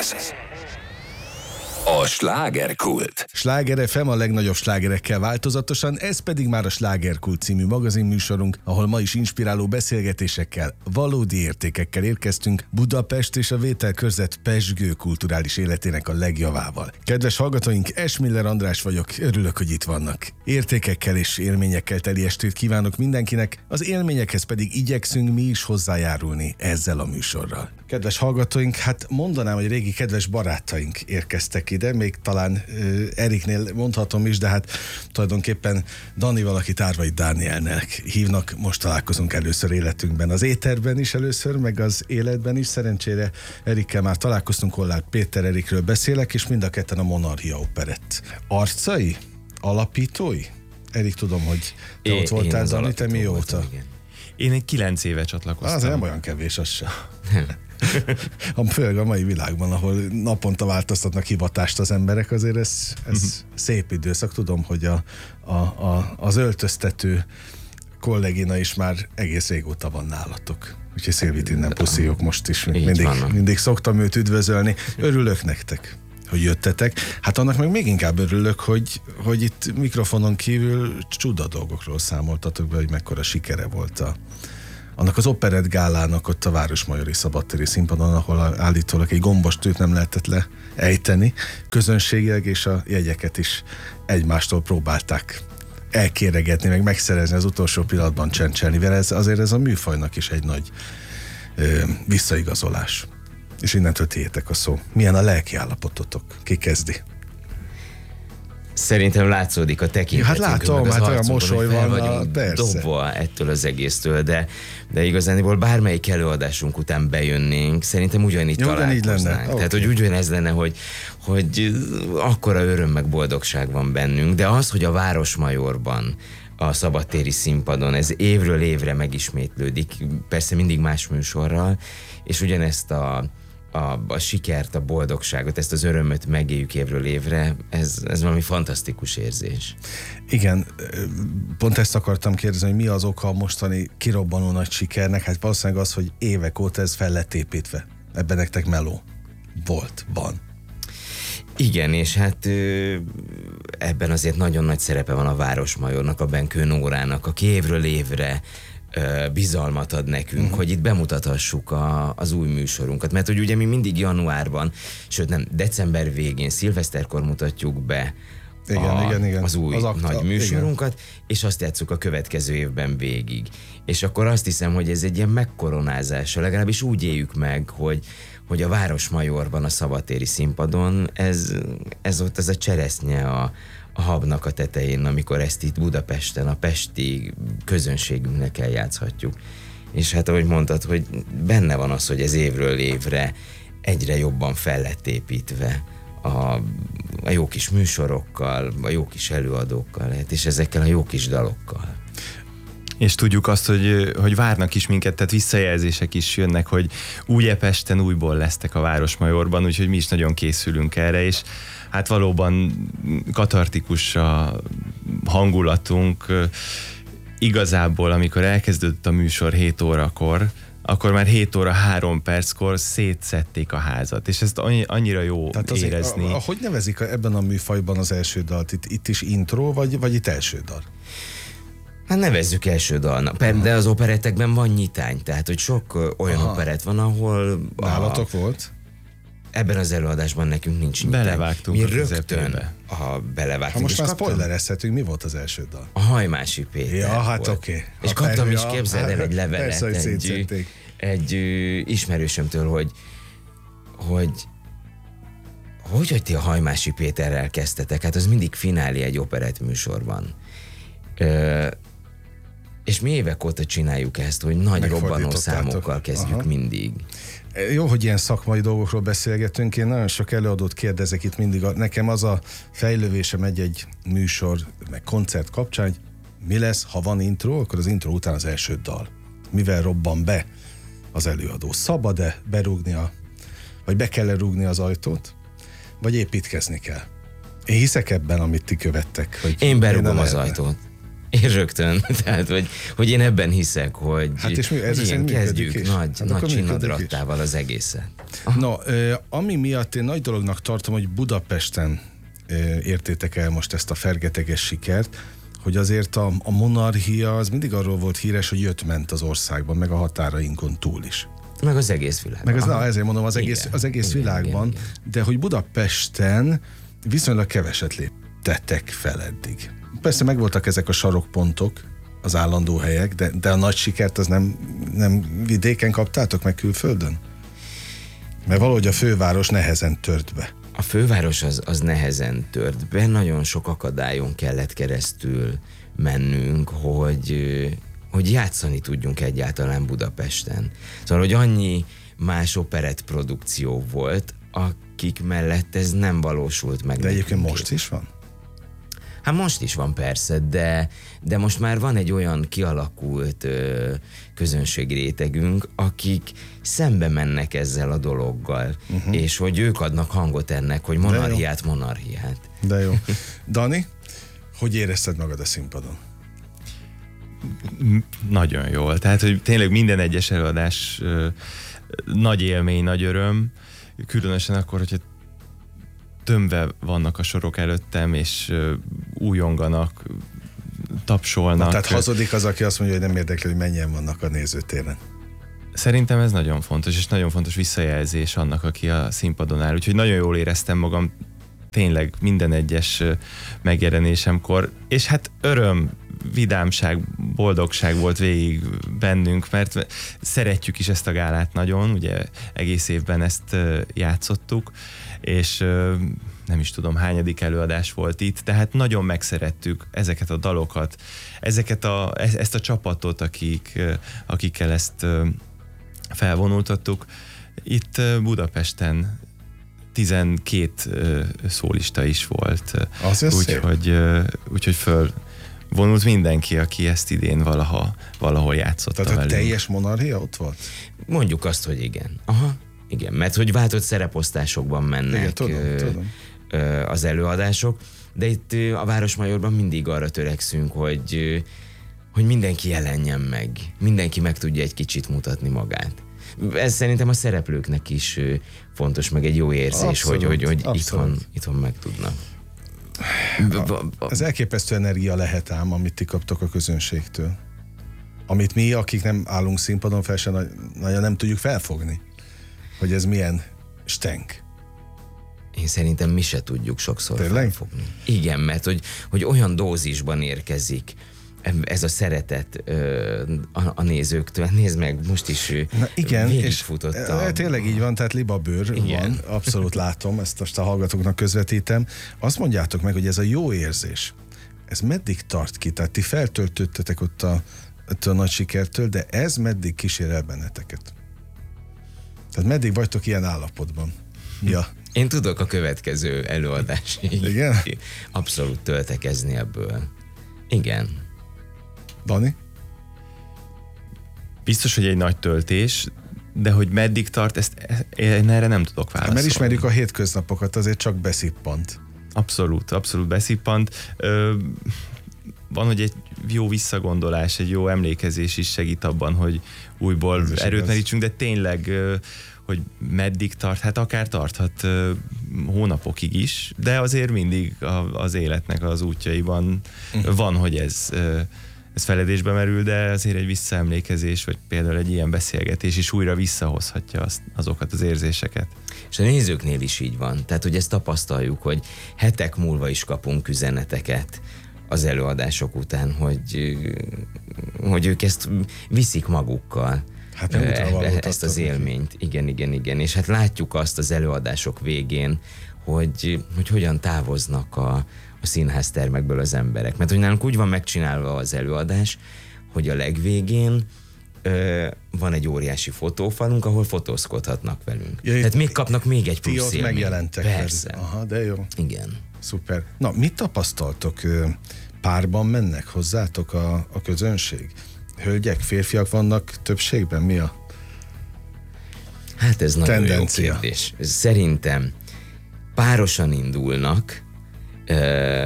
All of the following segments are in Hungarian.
A slágerkult. Sláger FM a legnagyobb slágerekkel változatosan, ez pedig már a Slágerkult című magazinműsorunk, ahol ma is inspiráló beszélgetésekkel, valódi értékekkel érkeztünk Budapest és a vételkörzet pezsgő kulturális életének a legjavával. Kedves hallgatóink, Esmiller András vagyok, örülök, hogy itt vannak. Értékekkel és élményekkel teli estét kívánok mindenkinek, az élményekhez pedig igyekszünk mi is hozzájárulni ezzel a műsorral. Kedves hallgatóink, hát mondanám, hogy régi kedves barátaink érkeztek ide, még talán Eriknél mondhatom is, de hát tulajdonképpen Danival, akit Árvai Dánielnek hívnak, most találkozunk először életünkben, az éterben is először, meg az életben is. Szerencsére Erikkel már találkoztunk, Kollár Péter Erikről beszélek, és mind a ketten a Monarchia Operett arcai, alapítói. Erik, tudom, hogy te ott voltál, Dani, te mióta? Én egy 9 éve csatlakoztam. Az nem olyan kevés, az sem. Főleg a mai világban, ahol naponta változtatnak hivatást az emberek, azért ez szép időszak. Tudom, hogy az öltöztető kollégina is már egész régóta van nálatok. Úgyhogy Szilvit innen puszíjuk most is. Mindig szoktam őt üdvözölni. Örülök nektek, hogy jöttetek. Hát annak meg még inkább örülök, hogy itt mikrofonon kívül csuda dolgokról számoltatok be, hogy mekkora sikere volt annak az operett gálának ott a Városmajori Szabadtéri színpadon, ahol állítólag egy gombostűt nem lehetett leejteni. Közönségileg, és a jegyeket is egymástól próbálták elkéregetni, meg megszerezni, az utolsó pillanatban csencselni, mert azért ez a műfajnak is egy nagy visszaigazolás. És innentől tiétek a szó. Milyen a lelki állapototok? Ki kezdi? Szerintem látszódik a tekintetünk. Hát látom, hát olyan mosoly van, persze. Dobva ettől az egésztől, de igazániból bármelyik előadásunk után bejönnénk, szerintem ugyanígy találkoznánk. Tehát, hogy ugyanez lenne, hogy akkora öröm meg boldogság van bennünk, de az, hogy a Városmajorban, a szabadtéri színpadon ez évről évre megismétlődik, persze mindig más műsorral, és ugyanezt a sikert, a boldogságot, ezt az örömöt megéljük évről évre, ez valami fantasztikus érzés. Igen, pont ezt akartam kérdezni, hogy mi az oka a mostani kirobbanó nagy sikernek. Hát valószínűleg az, hogy évek óta ez fel lett építve. Ebben nektek meló van. Igen, és hát ebben azért nagyon nagy szerepe van a Városmajornak, a Benkő Nórának, aki évről évre bizalmat ad nekünk, hogy itt bemutathassuk az új műsorunkat. Mert hogy ugye mi mindig januárban, sőt nem, december végén, szilveszterkor mutatjuk be igen. az új nagy műsorunkat, igen. És azt játsszuk a következő évben végig. És akkor azt hiszem, hogy ez egy ilyen megkoronázása, legalábbis úgy éljük meg, hogy a Városmajorban, a szabadtéri színpadon ez ott az a cseresznye a habnak a tetején, amikor ezt itt Budapesten, a pesti közönségünknek eljátszhatjuk. És hát ahogy mondtad, hogy benne van az, hogy ez évről évre egyre jobban fel lett építve a jó kis műsorokkal, a jó kis előadókkal, és ezekkel a jó kis dalokkal. És tudjuk azt, hogy várnak is minket, tehát visszajelzések is jönnek, hogy Újpesten újból lesztek a Városmajorban, úgyhogy mi is nagyon készülünk erre, és hát valóban katartikus a hangulatunk. Igazából, amikor elkezdődött a műsor 7 órakor, akkor már 7 óra 3 perckor szétszedték a házat, és ezt annyira jó érezni. Hogy nevezik ebben a műfajban az első dalt? Itt is intro, vagy itt első dal? Hát nevezzük első dalnak. De az operettekben van nyitány, tehát hogy sok olyan operett van, ahol... Nálatok volt? Ebben az előadásban nekünk nincs nyitány. Belevágtunk mi rögtön belevágtunk. Ha most már spoilerezhetünk, mi volt az első dal? A Hajmási Péter. Ja, hát oké. És kaptam is, képzeld el, egy levelet egy ismerősömtől, hogy ti a Hajmási Péterrel kezdtetek? Hát az mindig finálé egy operett műsorban. És mi évek óta csináljuk ezt, hogy nagy robbanó számokkal kezdjük mindig. Jó, hogy ilyen szakmai dolgokról beszélgetünk. Én nagyon sok előadót kérdezek itt mindig. Nekem az a fejlővésem egy műsor, meg koncert kapcsán, hogy mi lesz, ha van intro, akkor az intro után az első dal. Mivel robban be az előadó? Szabad-e berúgni vagy be kell rúgni az ajtót, vagy építkezni kell? Én hiszek ebben, amit ti követtek. Hogy én berúgom az ajtót. Én rögtön, tehát hogy én ebben hiszek, hogy Hát és ez igen, kezdjük is. nagy csinadrattával az egészet. No, ami miatt én nagy dolognak tartom, hogy Budapesten értétek el most ezt a fergeteges sikert, hogy azért a monarchia az mindig arról volt híres, hogy jött-ment az országban, meg a határainkon túl is. Meg az egész világban. Ezért mondom, az egész világban, igen. De hogy Budapesten viszonylag keveset léptettek fel eddig. Persze megvoltak ezek a sarokpontok, az állandó helyek, de a nagy sikert az nem vidéken kaptátok meg külföldön? Mert valahogy a főváros nehezen tört be. A főváros az nehezen tört be, nagyon sok akadályon kellett keresztül mennünk, hogy játszani tudjunk egyáltalán Budapesten. Szóval, hogy annyi más operett produkció volt, akik mellett ez nem valósult meg. De egyébként most is van? Hát most is van persze, de most már van egy olyan kialakult közönségi rétegünk, akik szembe mennek ezzel a dologgal, és hogy ők adnak hangot ennek, hogy monarchiát. De jó. Dani, hogy érezted magad a színpadon? Nagyon jól. Tehát, hogy tényleg minden egyes előadás nagy élmény, nagy öröm, különösen akkor, hogyha tömve vannak a sorok előttem, és újonganak, tapsolnak. Tehát hazudik az, aki azt mondja, hogy nem érdekli, hogy mennyien vannak a nézőtéren. Szerintem ez nagyon fontos, és nagyon fontos visszajelzés annak, aki a színpadon áll. Úgyhogy nagyon jól éreztem magam tényleg minden egyes megjelenésemkor, és hát öröm, vidámság, boldogság volt végig bennünk, mert szeretjük is ezt a gálát nagyon, ugye egész évben ezt játszottuk, és nem is tudom hányadik előadás volt itt, tehát nagyon megszerettük ezeket a dalokat, ezt a csapatot, akikkel ezt felvonultattuk. Itt Budapesten 12 szólista is volt, úgyhogy fölvonult mindenki, aki ezt idén valahol játszotta velünk. Tehát a teljes monarchia ott volt? Mondjuk azt, hogy igen. Igen, mert hogy váltott szereposztásokban mennek. Igen, tudom. Az előadások, de itt a Városmajorban mindig arra törekszünk, hogy mindenki jelenjen meg, mindenki meg tudja egy kicsit mutatni magát. Ez szerintem a szereplőknek is fontos, meg egy jó érzés, hogy itthon meg tudnak. Ez elképesztő energia lehet ám, amit ti kaptok a közönségtől. Amit mi, akik nem állunk színpadon fel, se nagyon nem tudjuk felfogni, hogy ez milyen stenk. Én szerintem mi se tudjuk sokszor felfogni. Igen, mert hogy olyan dózisban érkezik ez a szeretet a nézőktől. Nézd meg, most is végigfutottam. Tényleg így van, tehát libabőr van, abszolút látom, ezt most a hallgatóknak közvetítem. Azt mondjátok meg, hogy ez a jó érzés, ez meddig tart ki? Tehát ti feltöltöttetek ott a nagy sikertől, de ez meddig kísér el benneteket? Tehát meddig vagytok ilyen állapotban? Ja. Én tudok a következő előadásig. Igen? Abszolút töltekezni ebből. Igen. Dani? Biztos, hogy egy nagy töltés, de hogy meddig tart, én erre nem tudok válaszolni. Mert ismerjük a hétköznapokat, azért csak beszippant. Abszolút beszippant. Van, hogy egy jó visszagondolás, egy jó emlékezés is segít abban, hogy újból erőt merítsünk, de tényleg, hogy meddig tart, hát akár tarthat hónapokig is, de azért mindig az életnek az útjaiban van, hogy ez feledésbe merül, de azért egy visszaemlékezés, vagy például egy ilyen beszélgetés is újra visszahozhatja azokat az érzéseket. És a nézőknél is így van. Tehát, hogy ezt tapasztaljuk, hogy hetek múlva is kapunk üzeneteket az előadások után, hogy ők ezt viszik magukkal. Hát ezt az élményt. Igen. És hát látjuk azt az előadások végén, hogy hogyan távoznak a színháztermekből az emberek. Mert hogy nálunk úgy van megcsinálva az előadás, hogy a legvégén van egy óriási fotófalunk, ahol fotózkodhatnak velünk. Tehát még kapnak még egy plusz élményt. Megjelentek. Persze. Aha, de jó. Igen. Szuper. Na, mit tapasztaltok? Párban mennek hozzátok a közönség? Hölgyek, férfiak vannak többségben? Mi a Hát ez nagyon tendencia? Jó kérdés. Szerintem párosan indulnak,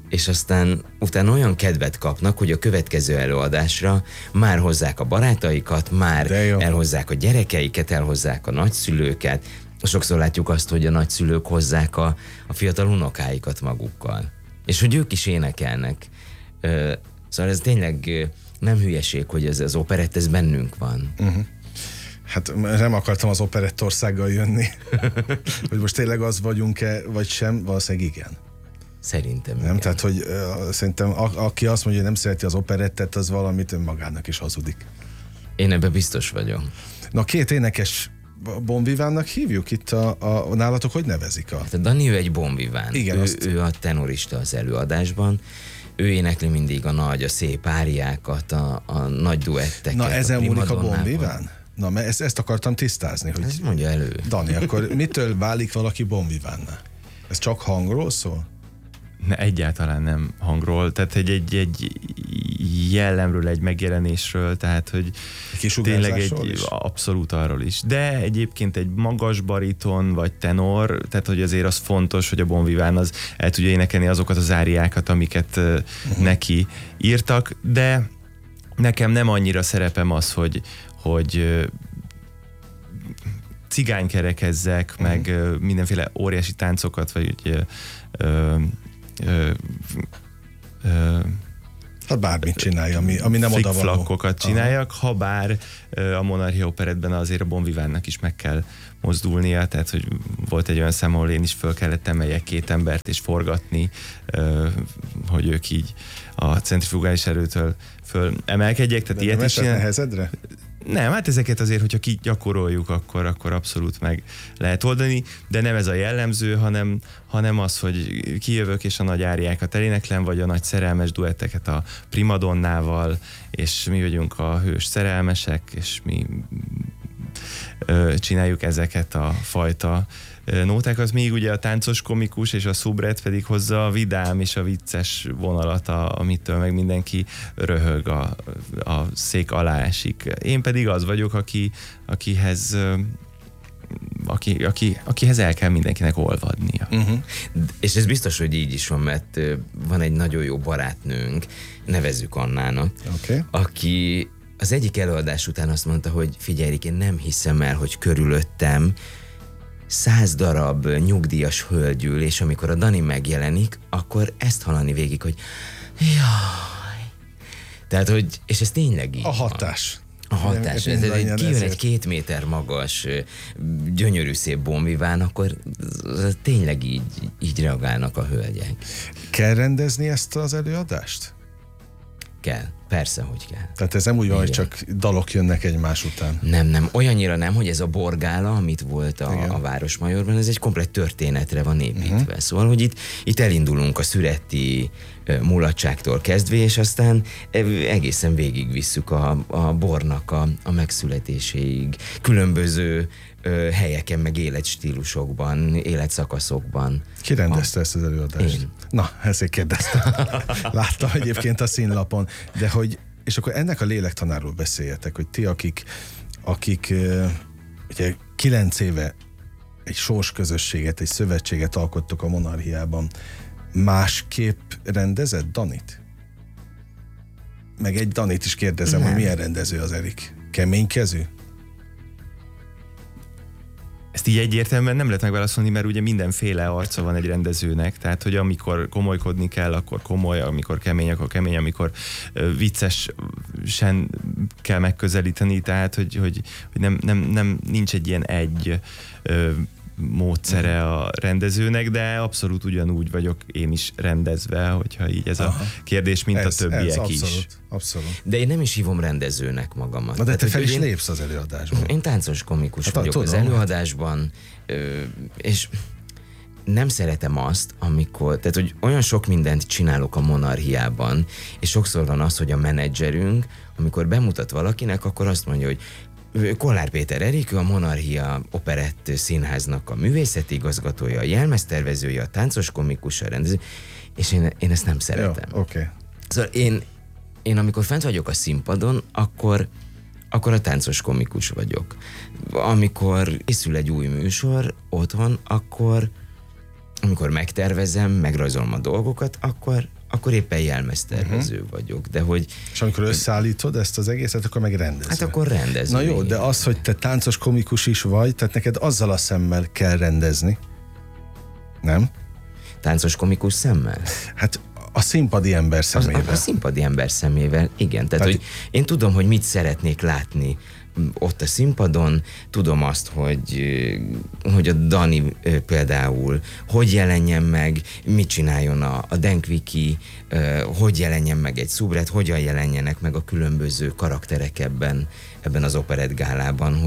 és aztán utána olyan kedvet kapnak, hogy a következő előadásra már hozzák a barátaikat, már elhozzák a gyerekeiket, elhozzák a nagyszülőket. Sokszor látjuk azt, hogy a nagyszülők hozzák a fiatal unokáikat magukkal. És hogy ők is énekelnek. Szóval ez tényleg nem hülyeség, hogy ez az operett, ez bennünk van. Hát nem akartam az operettországgal jönni, hogy most tényleg az vagyunk-e, vagy sem, valószínűleg igen. Szerintem nem, igen. tehát, hogy szerintem aki azt mondja, hogy nem szereti az operettet, az valamit önmagának is hazudik. Én ebben biztos vagyok. Na, 2 énekes Bon Vivánnak hívjuk itt nálatok, hogy nevezik Hát a Dani, ő egy Bon Viván. Igen, ő a tenorista az előadásban. Ő énekli mindig a szép áriákat, a nagy duetteket. Na, ezen múlik a Bon Viván? Na, ezt akartam tisztázni, hogy... Ezt mondja elő. Dani, akkor mitől válik valaki Bon Vivánná? Ez csak hangról szól? Ne, egyáltalán nem hangról, tehát egy jellemről, egy megjelenésről, tehát hogy tényleg abszolút arról is. De egyébként egy magas bariton vagy tenor, tehát hogy azért az fontos, hogy a Bon Viván az el tudja énekelni azokat az áriákat, amiket neki írtak, de nekem nem annyira szerepem az, hogy cigánykerekezzek, meg mindenféle óriási táncokat, vagy hát bármit csinálja, ami nem odavaló. Flick-flakkokat csináljak, ha bár a Monarchia operettben azért a Bon Vivánnak is meg kell mozdulnia, tehát hogy volt egy olyan szám, ahol én is föl kellett emeljek 2 embert és forgatni, hogy ők így a centrifugális erőtől föl emelkedjek. Tehát ilyet is nehezedre? Nem, hát ezeket azért, hogyha gyakoroljuk, akkor abszolút meg lehet oldani, de nem ez a jellemző, hanem az, hogy kijövök és a nagy áriákat eléneklem, vagy a nagy szerelmes duetteket a primadonnával, és mi vagyunk a hős szerelmesek, és mi csináljuk ezeket a fajta nótákat, míg ugye a táncos komikus és a szubret pedig hozza a vidám és a vicces vonalat, amitől meg mindenki röhög, a szék alá esik. Én pedig az vagyok, akihez el kell mindenkinek olvadnia. És ez biztos, hogy így is van, mert van egy nagyon jó barátnőnk, nevezzük Annának, aki az egyik előadás után azt mondta, hogy figyelj, én nem hiszem el, hogy körülöttem 100 darab nyugdíjas hölgy ül, és amikor a Dani megjelenik, akkor ezt hallani végig, hogy jaj. Tehát, hogy, és ez tényleg így a hatás. Van. A hatás. Kijön egy 2 méter magas, gyönyörű szép Bon Viván, akkor tényleg így reagálnak a hölgyek. Kell rendezni ezt az előadást? Kell. Persze, hogy kell. Tehát ez nem úgy van, hogy csak dalok jönnek egymás után. Nem. Olyannyira nem, hogy ez a borgála, amit volt a Városmajorban, ez egy komplett történetre van építve. Szóval, hogy itt elindulunk a szüretti mulatságtól kezdve, és aztán egészen végigvisszük a bornak a megszületéséig. Különböző helyeken, meg életstílusokban, életszakaszokban. Ki rendezte ezt az előadást? Én. Na, ezért kérdeztem. Láttam egyébként a színlapon. De hogy, és akkor ennek a lélektanáról beszéljetek, hogy ti, akik ugye 9 éve egy sorsközösséget, egy szövetséget alkottok a Monarchiában, másképp rendezett Danit? Meg egy Danit is kérdezem, hogy milyen rendező az Erik? Keménykezű? Ezt így egyértelműen nem lehet megválaszolni, mert ugye mindenféle arca van egy rendezőnek, tehát hogy amikor komolykodni kell, akkor komoly, amikor kemény, akkor kemény, amikor viccesen kell megközelíteni, tehát hogy nem nincs egy ilyen módszere a rendezőnek, de abszolút ugyanúgy vagyok én is rendezve, hogyha így ez a kérdés, mint a többiek is. Abszolút. De én nem is hívom rendezőnek magamat. Na de te fel is lépsz az előadásban. Én táncos komikus vagyok az előadásban, és nem szeretem azt, amikor, tehát hogy olyan sok mindent csinálok a Monarchiában, és sokszor van az, hogy a menedzserünk, amikor bemutat valakinek, akkor azt mondja, hogy Kollár Péter Erik, a Monarchia Operett Színháznak a művészeti igazgatója, a jelmeztervezője, a táncos komikus, a rendező, és én ezt nem szeretem. Jó, oké. Szóval én amikor fent vagyok a színpadon, akkor a táncos komikus vagyok. Amikor készül egy új műsor otthon, amikor megtervezem, megrajzolom a dolgokat, akkor éppen jelmeztervező vagyok, de hogy... És amikor összeállítod ezt az egészet, akkor meg rendező. Hát akkor rendező. Na jó, de az, hogy te táncos komikus is vagy, tehát neked azzal a szemmel kell rendezni. Nem? Táncos komikus szemmel? Hát a színpadi ember szemével. A színpadi ember szemével, igen. Tehát, hogy én tudom, hogy mit szeretnék látni ott a színpadon, tudom azt, hogy a Dani például hogy jelenjen meg, mit csináljon a Denkviki, hogy jelenjen meg egy Szubret, hogyan jelenjenek meg a különböző karakterek ebben az operettgálában,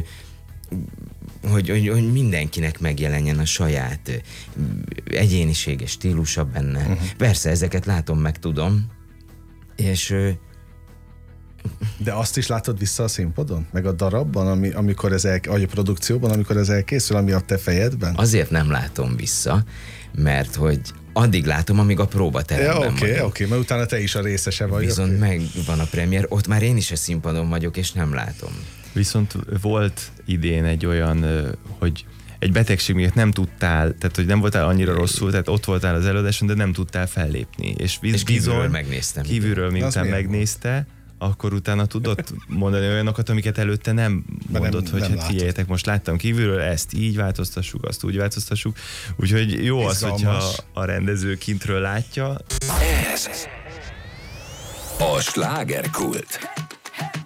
hogy mindenkinek megjelenjen a saját egyéniséges stílusa benne. Persze, ezeket látom, meg tudom, és... De azt is látod vissza a színpadon? Meg a darabban, amikor vagy a produkcióban, amikor ez elkészül, ami a te fejedben? Azért nem látom vissza, mert hogy addig látom, amíg a próbateremben vagyok. Oké, mert utána te is a részese vagy. Viszont megvan a premier, ott már én is a színpadon vagyok, és nem látom. Viszont volt idén egy olyan, hogy egy betegség miatt nem tudtál, tehát hogy nem voltál annyira rosszul, tehát ott voltál az előadáson, de nem tudtál fellépni. És kívülről megnéztem. Kívülről, miután megnézte, akkor utána tudott mondani olyanokat, amiket előtte nem mondott, hogy hát figyeljetek, most láttam kívülről, ezt így változtassuk, azt úgy változtassuk. Úgyhogy jó az, hogyha a rendező kintről látja. Ez a slágerkult.